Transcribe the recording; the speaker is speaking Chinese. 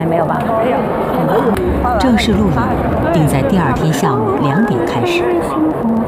没有吧？ 没有。 正式录影定在第2天下午2点开始。